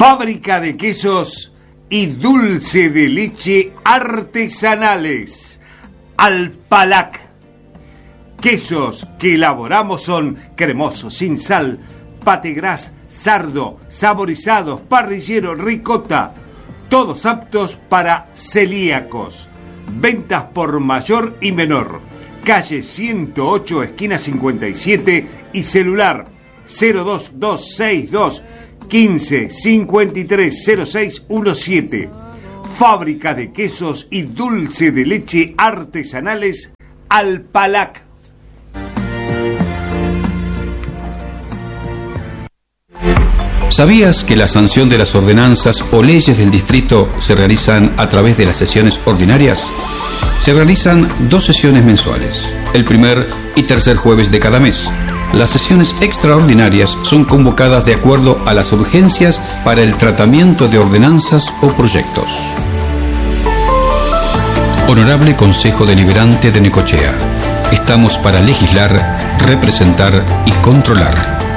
Fábrica de quesos y dulce de leche artesanales. Alpalac. Quesos que elaboramos son cremosos, sin sal, pategras, sardo, saborizados, parrillero, ricota. Todos aptos para celíacos. Ventas por mayor y menor. Calle 108, esquina 57 y celular 02262 15 53 0617. Fábrica de quesos y dulce de leche artesanales Alpalac. ¿Sabías que la sanción de las ordenanzas o leyes del distrito se realizan a través de las sesiones ordinarias? Se realizan 2 sesiones mensuales, el primer y tercer jueves de cada mes. Las sesiones extraordinarias son convocadas de acuerdo a las urgencias para el tratamiento de ordenanzas o proyectos. Honorable Consejo Deliberante de Necochea, estamos para legislar, representar y controlar.